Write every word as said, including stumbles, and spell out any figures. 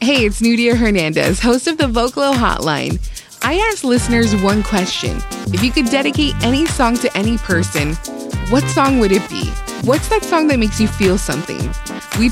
Hey, it's Nudia Hernandez, host of the Vocalo Hotline. I asked listeners one question. If you could dedicate any song to any person, what song would it be? What's that song that makes you feel something? We